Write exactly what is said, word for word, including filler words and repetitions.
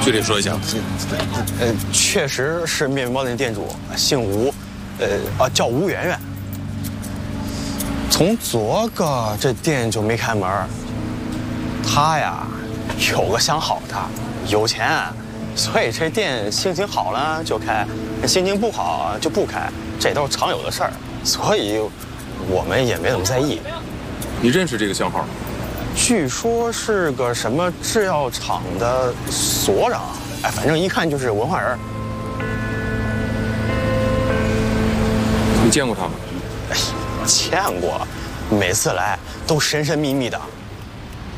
具体说一下。 呃，确实是面包店店主，姓吴，呃啊叫吴媛媛。从昨个这店就没开门，他呀有个相好的，有钱，所以这店心情好了就开，心情不好就不开，这都是常有的事儿，所以我们也没怎么在意。 你认识这个相好？ 据说是个什么制药厂的所长，哎，反正一看就是文化人。 你见过他吗？ 哎，见过，每次来都神神秘秘的，